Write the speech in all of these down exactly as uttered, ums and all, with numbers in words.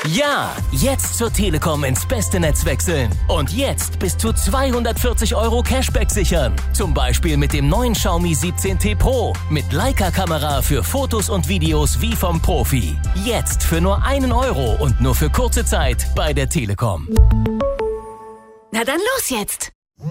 Ja, jetzt zur Telekom ins beste Netz wechseln. Und jetzt bis zu zweihundertvierzig Euro Cashback sichern. Zum Beispiel mit dem neuen Xiaomi siebzehn T Pro. Mit Leica-Kamera für Fotos und Videos wie vom Profi. Jetzt für nur einen Euro und nur für kurze Zeit bei der Telekom. Na dann los jetzt!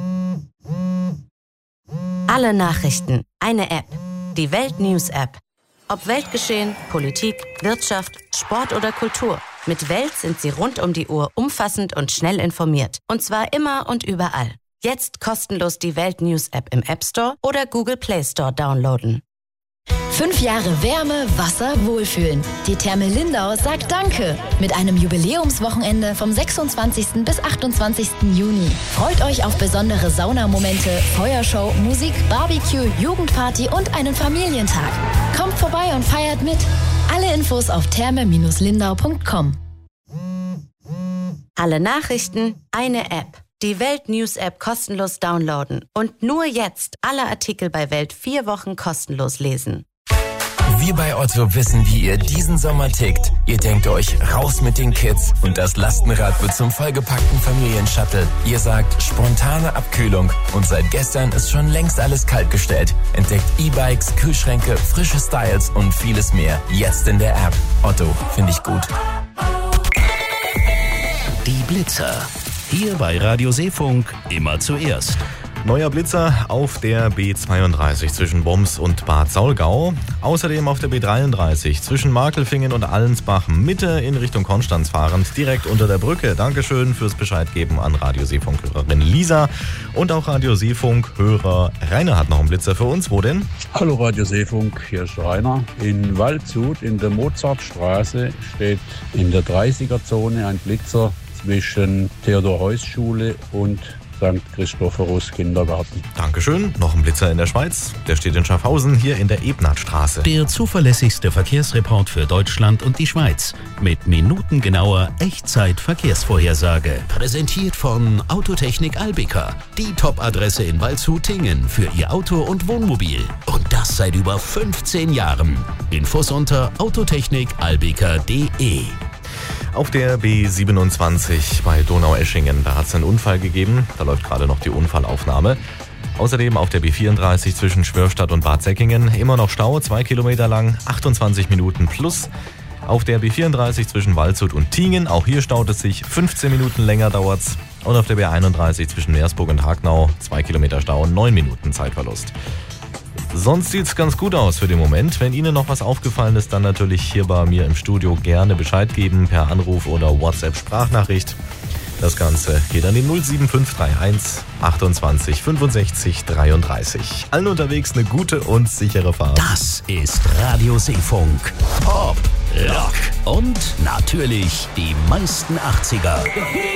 Alle Nachrichten, eine App. Die Welt News App. Ob Weltgeschehen, Politik, Wirtschaft, Sport oder Kultur. Mit Welt sind Sie rund um die Uhr umfassend und schnell informiert. Und zwar immer und überall. Jetzt kostenlos die Welt News App im App Store oder Google Play Store downloaden. Fünf Jahre Wärme, Wasser, Wohlfühlen. Die Therme Lindau sagt Danke. Mit einem Jubiläumswochenende vom sechsundzwanzigsten bis achtundzwanzigsten Juni. Freut euch auf besondere Saunamomente, Feuershow, Musik, Barbecue, Jugendparty und einen Familientag. Kommt vorbei und feiert mit. Alle Infos auf therme Bindestrich lindau Punkt com. Alle Nachrichten, eine App. Die Welt News App kostenlos downloaden. Und nur jetzt alle Artikel bei Welt vier Wochen kostenlos lesen. Wir bei Otto wissen, wie ihr diesen Sommer tickt. Ihr denkt euch, raus mit den Kids und das Lastenrad wird zum vollgepackten Familienshuttle. Ihr sagt, spontane Abkühlung und seit gestern ist schon längst alles kaltgestellt. Entdeckt E-Bikes, Kühlschränke, frische Styles und vieles mehr. Jetzt in der App. Otto, finde ich gut. Die Blitzer. Hier bei Radio Seefunk immer zuerst. Neuer Blitzer auf der B zweiunddreißig zwischen Boms und Bad Saulgau. Außerdem auf der B dreiunddreißig zwischen Markelfingen und Allensbach Mitte in Richtung Konstanz fahrend, direkt unter der Brücke. Dankeschön fürs Bescheidgeben an Radio Seefunk-Hörerin Lisa. Und auch Radio Seefunk-Hörer Rainer hat noch einen Blitzer für uns. Wo denn? Hallo Radio Seefunk, hier ist Rainer. In Waldshut in der Mozartstraße steht in der dreißiger-Zone ein Blitzer zwischen Theodor-Heuss-Schule und Sankt Christophorus Kindergarten. Dankeschön. Noch ein Blitzer in der Schweiz. Der steht in Schaffhausen, hier in der Ebnatstraße. Der zuverlässigste Verkehrsreport für Deutschland und die Schweiz. Mit minutengenauer Echtzeit-Verkehrsvorhersage. Präsentiert von Autotechnik Albika. Die Top-Adresse in Waldshut-Tingen für Ihr Auto und Wohnmobil. Und das seit über fünfzehn Jahren. Infos unter autotechnik albika punkt de. Auf der B siebenundzwanzig bei Donaueschingen, da hat es einen Unfall gegeben. Da läuft gerade noch die Unfallaufnahme. Außerdem auf der B vierunddreißig zwischen Schwörstadt und Bad Säckingen immer noch Stau, zwei Kilometer lang, achtundzwanzig Minuten plus. Auf der B vierunddreißig zwischen Waldshut und Tingen, auch hier staut es sich, fünfzehn Minuten länger dauert's. Und auf der B einunddreißig zwischen Meersburg und Hagnau, zwei Kilometer Stau, neun Minuten Zeitverlust. Sonst sieht's ganz gut aus für den Moment. Wenn Ihnen noch was aufgefallen ist, dann natürlich hier bei mir im Studio gerne Bescheid geben per Anruf oder WhatsApp-Sprachnachricht. Das Ganze geht an die null sieben fünf drei eins achtundzwanzig fünfundsechzig dreiunddreißig. Allen unterwegs eine gute und sichere Fahrt. Das ist Radio Seefunk. Pop, Rock und natürlich die meisten achtziger.